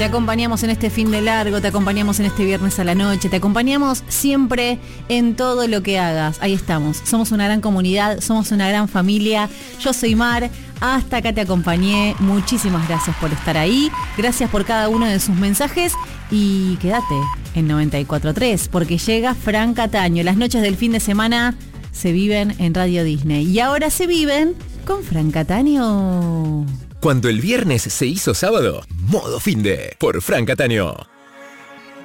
Te acompañamos en este fin de largo, te acompañamos en este viernes a la noche, te acompañamos siempre en todo lo que hagas. Ahí estamos, somos una gran comunidad, somos una gran familia. Yo soy Mar, hasta acá te acompañé. Muchísimas gracias por estar ahí, gracias por cada uno de sus mensajes y quédate en 94.3 porque llega Fran Cataño. Las noches del fin de semana se viven en Radio Disney y ahora se viven con Fran Cataño. Cuando el viernes se hizo sábado, modo finde por Fran Cataño.